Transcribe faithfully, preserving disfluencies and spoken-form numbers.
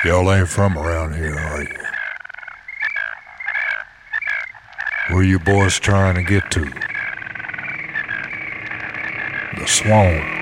Y'all ain't from around here, are you? Where you boys trying to get to? The swamp.